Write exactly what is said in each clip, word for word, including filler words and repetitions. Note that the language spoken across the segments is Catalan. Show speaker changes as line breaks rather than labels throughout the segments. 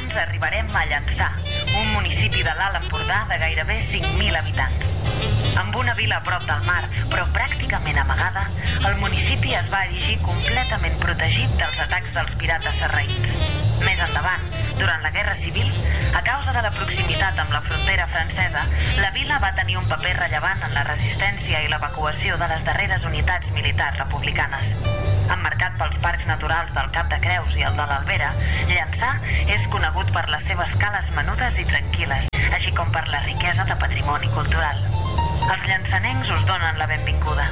setmanes arribarem a Llançà, un municipi de l'Alt Empordà de gairebé cinc mil habitants. Amb una vila a prop del mar, però pràcticament amagada, el municipi es va erigir completament protegit dels atacs dels pirates sarraïns. Més endavant, durant la Guerra Civil, a causa de la proximitat amb la frontera francesa, la vila va tenir un paper rellevant en la resistència i l'evacuació de les darreres unitats militars republicanes. Emmarcat pels parcs naturals del Cap de Creus i el de l'Albera, Llançà és conegut per les seves cales menudes i tranquil·les, així com per la riquesa de patrimoni cultural. Els llançanencs us donen la benvinguda.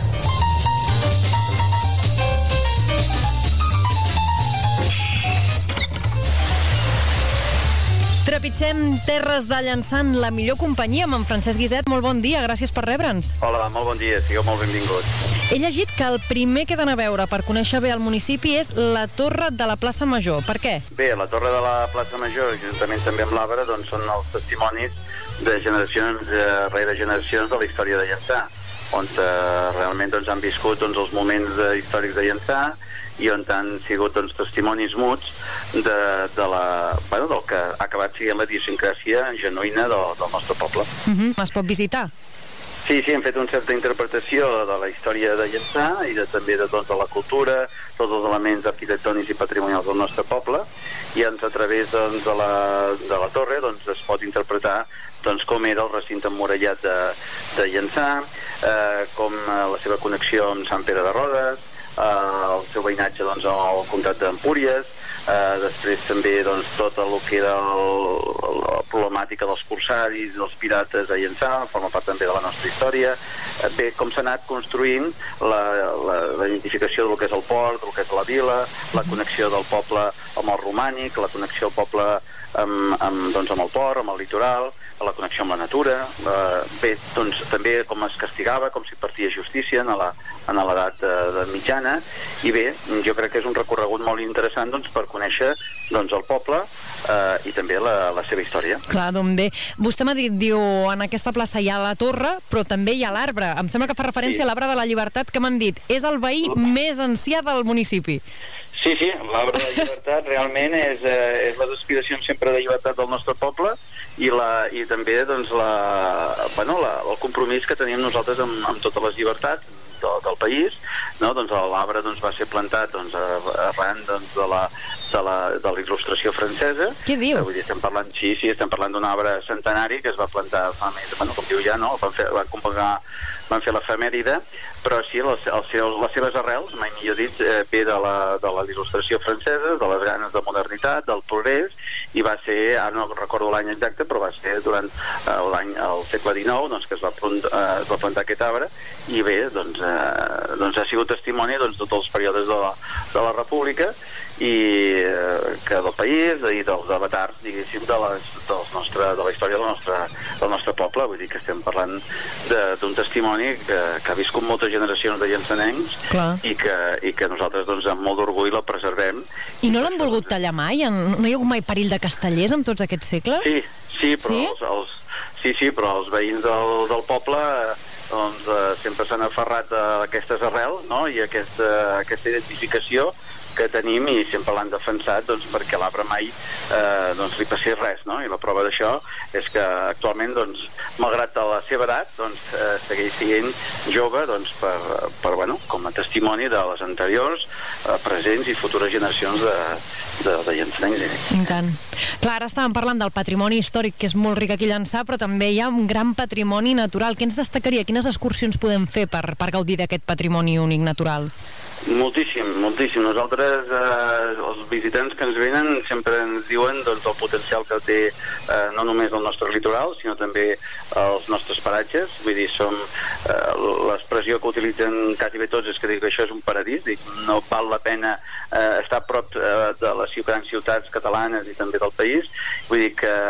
Trepitgem terres de Llançà en la millor companyia amb en Francesc Guiset. Molt bon dia, gràcies per rebre'ns.
Hola, molt bon dia, sigueu molt benvinguts.
He llegit que el primer que he d'anar a veure per conèixer bé el municipi és la Torre de la Plaça Major. Per què?
Bé, la Torre de la Plaça Major, juntament també amb l'Arbre, doncs són els testimonis de generacions eh, rere generacions de la història de Llançà, on eh, realment doncs, han viscut doncs, els moments eh, històrics de Llançà i on han sigut doncs, testimonis muts de, de la, bueno, del que ha acabat sent la idiosincràsia genuïna del, del nostre poble.
Uh-huh. Es pot visitar?
Sí, sí, hem fet una certa interpretació de la història de Llançà i de, també de tota la cultura, tots els elements arquitectònics i patrimonials del nostre poble, i doncs, a través doncs, de, la, de la torre doncs, es pot interpretar doncs, com era el recinte emmurallat de, de Llançà, eh, com eh, la seva connexió amb Sant Pere de Rodes, eh, el seu veïnatge doncs, al comtat d'Empúries, eh, després també doncs, tot el que era el, la problemàtica dels corsaris, dels pirates a Llançà, forma part també de la nostra història. Eh, bé, com s'ha anat construint la, la, la identificació del que és el port, del que és la vila, la connexió del poble amb el romànic, la connexió del poble amb, amb, doncs, amb el port, amb el litoral, la connexió amb la natura, eh, bé, doncs també com es castigava, com s'hi partia justícia en la, en l'edat de, de mitjana, i bé, jo crec que és un recorregut molt interessant doncs, per conèixer doncs, el poble eh, i també la, la seva història.
Clar, doncs bé, vostè m'ha dit, diu, en aquesta plaça hi ha la torre, però també hi ha l'arbre. Em sembla que fa referència sí. a l'arbre de la Llibertat, que m'han dit, és el veí mm. més ancià del municipi.
Sí, sí, l'arbre de la Llibertat realment és, eh, és les aspiracions sempre de llibertat del nostre poble i, la, i també doncs, la, bueno, la, el compromís que tenim nosaltres amb, amb totes les llibertats del, del país, no? Doncs l'arbre doncs, va ser plantat doncs, arran doncs, de la de la, de la il·lustració francesa.
Què diu?
Vull dir, estem parlant, sí, sí, estem parlant d'un arbre centenari que es va plantar fa més, bueno, com diu ja, no? Van fer, van complegar, van fer l'efemèride, però sí, les, els seus, les seves arrels, mai millor dit, eh, ve de la, de la il·lustració francesa, de les ganes de modernitat, del progrés, i va ser, ara no recordo l'any exacte, però va ser durant eh, l'any, el segle dinou, doncs, que es va, eh, es va plantar aquest arbre, i bé, doncs, eh, doncs ha sigut testimoni doncs, de tots els períodes de la, de la República, i eh, que del país i dels avatars, diguéssim, de, les, dels nostre, de la història del nostre, del nostre poble. Vull dir que estem parlant d'un testimoni que, que ha viscut moltes generacions de llançanencs i que, i que nosaltres doncs, amb molt d'orgull la preservem.
I no l'han volgut tallar mai? No hi ha hagut mai perill de castellers en tots aquests segles?
Sí, sí, però,
sí?
Els, els, sí, sí, però els veïns del, del poble doncs, eh, sempre s'han aferrat a aquestes arrels, no? I a aquesta, aquesta identificació que tenim i sempre l'han defensat doncs, perquè l'arbre mai eh, doncs, li passés res, no? I la prova d'això és que actualment, doncs, malgrat la seva edat, doncs, eh, segueix sent jove doncs, per, per, bueno, com a testimoni de les anteriors, eh, presents i futures generacions de, de, de llançanencs.
I tant. Clar, ara estàvem parlant del patrimoni històric, que és molt ric aquí a Llançà, però també hi ha un gran patrimoni natural. Què ens destacaria? Quines excursions podem fer per, per gaudir d'aquest patrimoni únic natural?
Moltíssim, moltíssim. Nosaltres, eh, els visitants que ens venen, sempre ens diuen doncs, el potencial que té eh, no només el nostre litoral, sinó també els nostres paratges. Vull dir, som eh, l'expressió que utilitzen quasi bé tots és que dic que això és un paradís, dic, no val la pena eh, estar a prop eh, de les grans ciutats catalanes i també del país. Vull dir que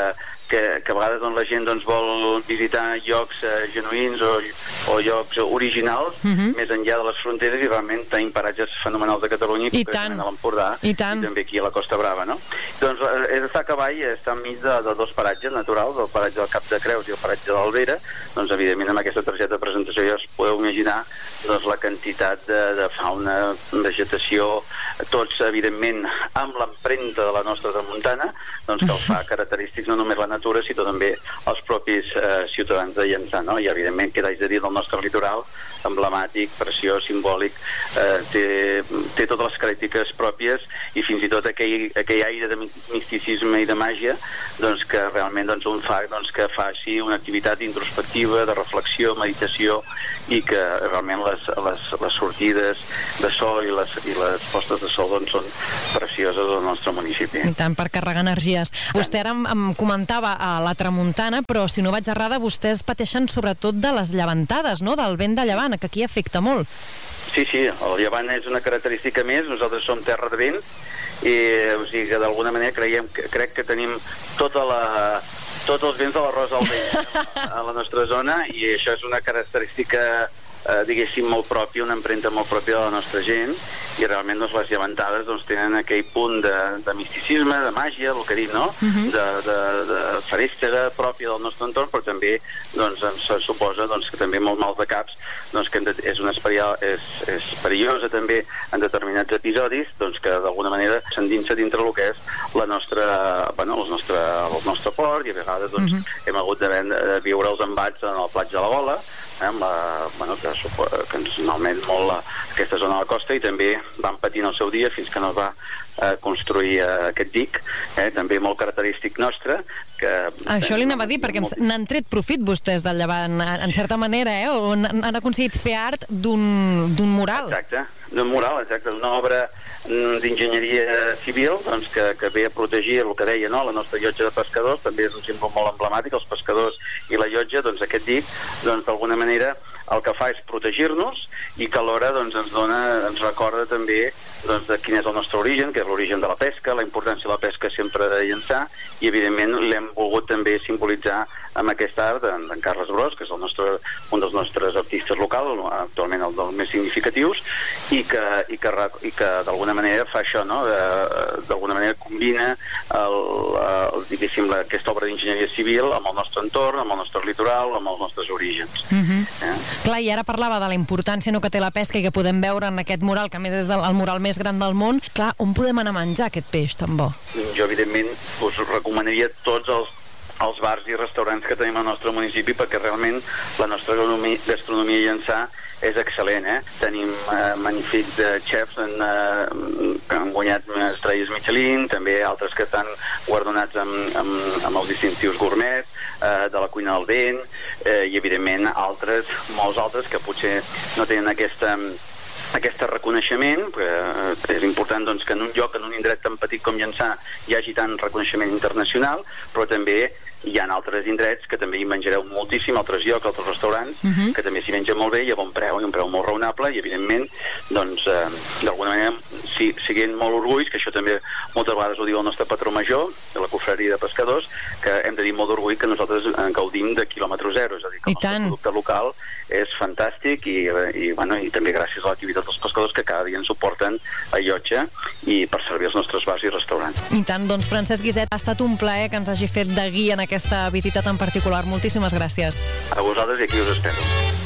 que, que a vegades doncs, la gent doncs, vol visitar llocs eh, genuïns o, o llocs originals, uh-huh. més enllà de les fronteres, i realment tenim paratges fenomenals de Catalunya,
i tant,
a l'Empordà, i, i també aquí a la Costa Brava, no? Doncs és estar a cavall, està enmig de, de dos paratges naturals, el paratge del Cap de Creus i el paratge de l'Albera. Doncs evidentment amb aquesta targeta de presentació ja us podeu imaginar doncs, la quantitat de, de fauna, vegetació, tots evidentment amb l'empremta de la nostra tramuntana, doncs que el fa característics no només la natura, sinó també els propis eh, ciutadans de Llançà, no? I evidentment què haig de dir del nostre litoral, emblemàtic, preciós, simbòlic, eh, té, té totes les característiques pròpies, i fins i tot aquell, aquell aire de misticisme i de màgia, doncs que realment doncs, un fa doncs, que faci una activitat introspectiva, de reflexió, meditació, i que realment les, les, les sortides de sol i les, i les postes de sol doncs, són precioses al nostre municipi.
I tant, per carregar energies. Vostè ara em, em comentava a la tramuntana, però si no vaig errada, vostès pateixen sobretot de les llevantades, no?, del vent de llevant, que aquí afecta molt.
Sí, sí, el llevant és una característica més. Nosaltres som terra de vent, i o sigui que d'alguna manera creiem, crec que tenim tota la, tots els vents de l'arròs al vent a la nostra zona, i això és una característica eh, diguéssim molt pròpia, una empremta molt pròpia de la nostra gent, i realment doncs, les llevantades doncs, tenen aquell punt de, de misticisme, de màgia, el que he dit, no? Uh-huh. de, de, de farèstega pròpia del nostre entorn, però també doncs, ens suposa doncs, que també molt mals de caps, doncs, que és, una esperial, és, és perillosa també en determinats episodis, doncs, que d'alguna manera s'endinsa dintre el que és la nostra, bueno, el, nostre, el nostre port, i a vegades doncs, uh-huh. hem hagut de, de viure els embats en el platja de la Gola, eh, amb la, bueno, que, que ens malmet molt la, aquesta zona de la costa, i també van patint el seu dia fins que no es va eh, construir eh, aquest dic, eh, també molt característic nostre. Que,
Això li anava a dir, perquè molt... n'han tret profit vostès del llevant, en certa manera, eh? O han aconseguit fer art d'un mural.
Exacte, d'un mural, exacte, d'una obra d'enginyeria civil, doncs, que, que ve a protegir el que deia, no?, la nostra llotja de pescadors. També és un símbol molt emblemàtic, els pescadors i la llotja. Doncs aquest dic, doncs, d'alguna manera el que fa és protegir-nos, i que alhora doncs, ens dona, ens recorda també doncs, de quin és el nostre origen, que és l'origen de la pesca, la importància de la pesca sempre de Llançà, i evidentment l'hem volgut també simbolitzar amb aquest art d'en Carles Bros, que és el nostre, un dels nostres artistes locals, actualment el dels més significatius, i que, i que, i que d'alguna manera fa això, no?, d'alguna manera combina el, el, diguéssim, la, aquesta obra d'enginyeria civil amb el nostre entorn, amb el nostre litoral, amb els nostres orígens.
Uh-huh. eh? Clar, i ara parlava de la importància, no?, que té la pesca, i que podem veure en aquest mural, que a més és el mural més gran del món. Clar, on podem anar a menjar aquest peix tan bo?
Jo, evidentment, us recomanaria tots els els bars i restaurants que tenim al nostre municipi, perquè realment la nostra gastronomia a Llançà és excel·lent, eh? Tenim eh, magnífics eh, xefs en, eh, que han guanyat estrelles Michelin, també altres que estan guardonats amb, amb, amb els distintius gourmet, eh, de la cuina del vent, eh, i evidentment altres, molts altres que potser no tenen aquesta aquest reconeixement, que és important doncs, que en un lloc, en un indret tan petit com Llançà, hi hagi tant reconeixement internacional, però també hi ha altres indrets que també hi menjareu moltíssim, altres llocs, altres restaurants, uh-huh. que també s'hi menja molt bé i a bon preu, i un preu molt raonable, i evidentment, doncs, eh, d'alguna manera, si, siguent molt orgulls, que això també moltes vegades ho diu el nostre patró major, de la confraria de pescadors, que hem de dir molt d'orgull que nosaltres en gaudim de quilòmetre zero, és a dir, que el nostre producte local és fantàstic, i, i, bueno, i també gràcies a l'activitat dels pescadors que cada dia ens suporten a llotja i per servir els nostres bars i restaurants.
I tant, doncs Francesc Guiset, ha estat un plaer que ens hagi fet de guia en aquesta visita tan particular. Moltíssimes gràcies.
A vosaltres, i aquí us espero.